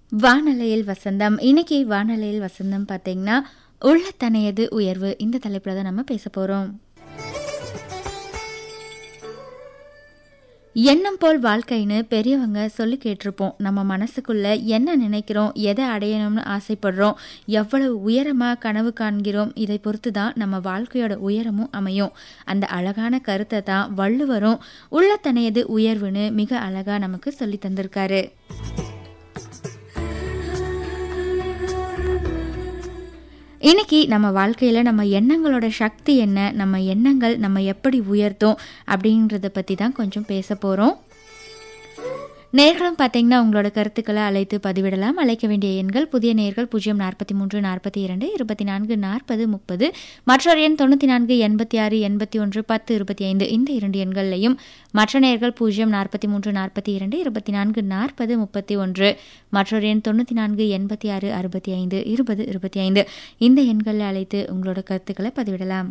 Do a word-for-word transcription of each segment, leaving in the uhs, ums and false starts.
வானலையில் வசந்தம். இன்னைக்கு வானலையில் வசந்தம் பார்த்தீங்கன்னா உள்ளத்தனையது உயர்வு இந்த தலைப்புல தான் நம்ம பேச போறோம். எண்ணம் போல் வாழ்க்கைன்னு பெரியவங்க சொல்லி கேட்டிருப்போம். நம்ம மனசுக்குள்ள என்ன நினைக்கிறோம், எதை அடையணும்னு ஆசைப்படுறோம், எவ்வளவு உயரமா கனவு காண்கிறோம், இதை பொறுத்து தான் நம்ம வாழ்க்கையோட உயரமும் அமையும். அந்த அழகான கருத்தை தான் வள்ளுவரும் உள்ளத்தனையது உயர்வுன்னு மிக அழகா நமக்கு சொல்லி தந்திருக்காரு. இன்னைக்கு நம்ம வாழ்க்கையில் நம்ம எண்ணங்களோட சக்தி என்ன, நம்ம எண்ணங்கள் நம்ம எப்படி உயர்த்தும் அப்படின்றத பற்றி தான் கொஞ்சம் பேச போகிறோம். நேர்களும் பார்த்தீங்கன்னா உங்களோட கருத்துக்களை அழைத்து பதிவிடலாம். அழைக்க வேண்டிய எண்கள் புதிய நேர்கள் பூஜ்ஜியம் நாற்பத்தி மூன்று நாற்பத்தி இரண்டு இருபத்தி நான்கு நாற்பது முப்பது, மற்றொரு எண் தொண்ணூற்றி நான்கு எண்பத்தி ஆறு எண்பத்தி ஒன்று பத்து இருபத்தி ஐந்து. இந்த இரண்டு எண்கள்லையும் மற்ற நேர்கள் பூஜ்ஜியம் நாற்பத்தி மூன்று நாற்பத்தி இரண்டு இருபத்தி நான்கு நாற்பது முப்பத்தி ஒன்று, மற்றொரு எண் தொண்ணூற்றி நான்கு எண்பத்தி ஆறு அறுபத்தி ஐந்து இருபது இருபத்தி ஐந்து. இந்த எண்களில் அழைத்து உங்களோட கருத்துக்களை பதிவிடலாம்.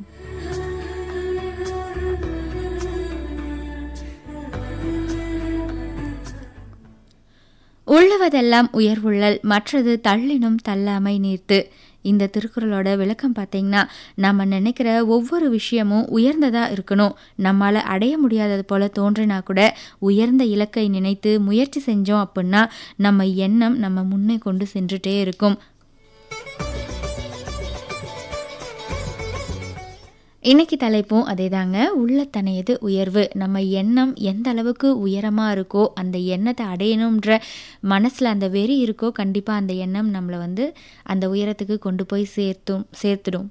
உள்ளவதெல்லாம் உயர்வுள்ளல், மற்றது தள்ளினும் தள்ளாமை நீர்த்து. இந்த திருக்குறளோட விளக்கம் பார்த்தீங்கன்னா, நம்ம நினைக்கிற ஒவ்வொரு விஷயமும் உயர்ந்ததாக இருக்கணும். நம்மளால் அடைய முடியாதது போல தோன்றினா கூட உயர்ந்த இலக்கை நினைத்து முயற்சி செஞ்சோம் அப்படின்னா நம்ம எண்ணம் நம்ம முன்னே கொண்டு சென்றுட்டே இருக்கும். இன்னைக்கு தலைப்பும் அதே தாங்க, உள்ளத்தனையது உயர்வு. நம்ம எண்ணம் எந்த அளவுக்கு உயரமாக இருக்கோ, அந்த எண்ணத்தை அடையணுன்ற மனசில் அந்த வெறி இருக்கோ, கண்டிப்பாக அந்த எண்ணம் நம்மளை வந்து அந்த உயரத்துக்கு கொண்டு போய் சேர்த்தும் சேர்த்துடும்.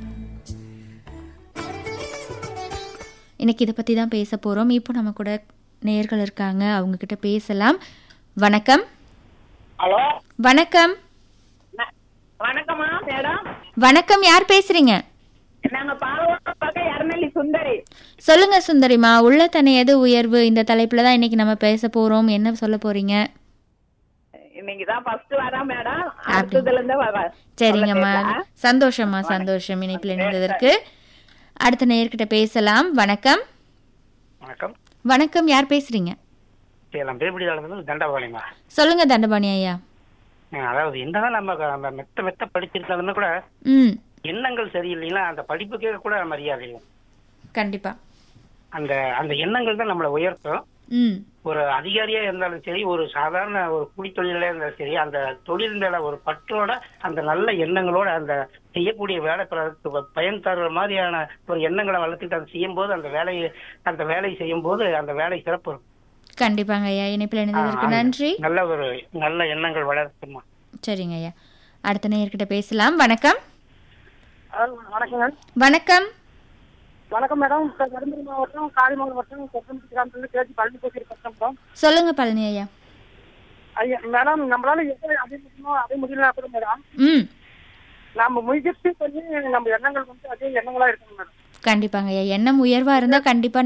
இன்னைக்கு இதை பற்றி தான் பேச போகிறோம். இப்போ நம்ம கூட நேயர்கள் இருக்காங்க, அவங்கக்கிட்ட பேசலாம். வணக்கம். ஹலோ, வணக்கம். வணக்கம்மா மேடம். வணக்கம், யார் பேசுறீங்க? நாங்க பாலவாக்கம் பக்கம் எரநெல்லி சுந்தரி. சொல்லுங்க சுந்தரிமா, உள்ளத்தனையது உயர்வு இந்த தலைப்புல தான் இன்னைக்கு நம்ம பேச போறோம். என்ன சொல்ல போறீங்க? இன்னைக்கு தான் ஃபர்ஸ்ட் வரேன் மேடம். அடுத்ததுல இருந்து வரேன். சரிங்கம்மா, சந்தோஷமா சந்தோஷம் இணைப்பில் இணைந்ததற்கு. அடுத்த நேயர்கிட்ட பேசலாம். வணக்கம். வணக்கம். வணக்கம், யார் பேசுறீங்க? சேலம் பேபிடியாளர் தண்டபாணிமா. சொல்லுங்க தண்டபாணி ஐயா. அதாவது என்னதான் நம்ம மெத்த மெத்த படிச்சிருந்தாலுமே கூட ம் எண்ணங்கள் சரியில்லைன்னா அந்த படிப்புக்கே கூட மரியாதை இல்லை. கண்டிப்பா அந்த அந்த எண்ணங்கள் தான் நம்மளை உயர்த்தும். ம் ஒரு அதிகாரியா இருந்தாலும் சரி, ஒரு சாதாரண ஒரு கூலி தொழில இருந்தாலும் சரி, அந்த தொழில் மேல ஒரு பற்றோட அந்த நல்ல எண்ணங்களோட அந்த செய்யக்கூடிய வேலை பயன் தர்ற மாதிரியான ஒரு எண்ணங்களை வளர்த்துட்டு அதை செய்யும் போது அந்த வேலையை அந்த வேலை செய்யும் போது அந்த வேலை சிறப்பு இருக்கும். கண்டிப்பாங்க ஐயா, இணைப்பில் இணைந்ததற்கு நன்றி. நல்ல ஒரு நல்ல எண்ணங்கள் வளர்த்துமா. சரிங்க ஐயா, அடுத்த நேயர்கிட்ட பேசலாம். வணக்கம். வணக்கங்க. வணக்கம். வணக்கம் மேடம். தருமபுரி மாவட்டம் காரிமங்கலம் மாவட்டம் கொத்தமல்லி கிராமத்துல கேஜி பழனி பேசி பேசுறோம். சொல்லுங்க பழனி ஐயா. ஐயா மேடம், நம்மளால எதை அதே முடியுமோ அதே முடியல கூட மேடம். ம் நம்ம முயற்சி பண்ணி நம்ம எண்ணங்கள் வந்து அதே எண்ணங்களா இருக்கணும் மேடம். கண்டிப்பாங்க ஐயா, எண்ணம் உயர்வா இருந்தா கண்டிப்பா